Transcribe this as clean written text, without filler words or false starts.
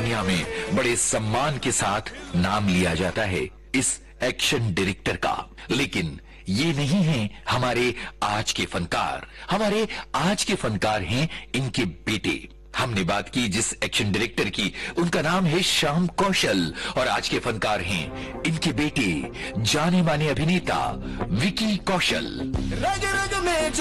दुनिया में बड़े सम्मान के साथ नाम लिया जाता है इस एक्शन डायरेक्टर का। लेकिन ये नहीं है हमारे आज के फनकार। हमारे आज के फनकार हैं इनके बेटे। हमने बात की जिस एक्शन डायरेक्टर की, उनका नाम है श्याम कौशल, और आज के फनकार हैं इनके बेटे, जाने माने अभिनेता विकी कौशल। रग रग में